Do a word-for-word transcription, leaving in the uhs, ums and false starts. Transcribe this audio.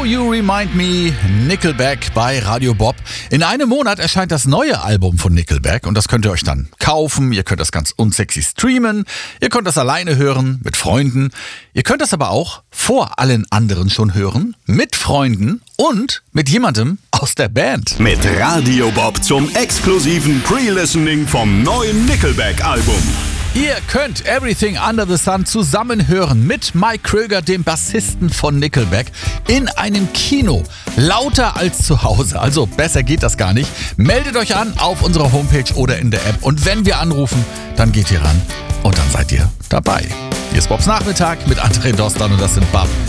So You Remind Me, Nickelback bei Radio Bob. In einem Monat erscheint das neue Album von Nickelback und das könnt ihr euch dann kaufen. Ihr könnt das ganz unsexy streamen. Ihr könnt das alleine hören, mit Freunden. Ihr könnt das aber auch vor allen anderen schon hören, mit Freunden und mit jemandem aus der Band. Mit Radio Bob zum exklusiven Pre-Listening vom neuen Nickelback-Album. Ihr könnt Everything Under the Sun zusammen hören mit Mike Kröger, dem Bassisten von Nickelback, in einem Kino. Lauter als zu Hause, also besser geht das gar nicht. Meldet euch an auf unserer Homepage oder in der App und wenn wir anrufen, dann geht ihr ran und dann seid ihr dabei. Hier ist Bobs Nachmittag mit André Dostan und das sind Bab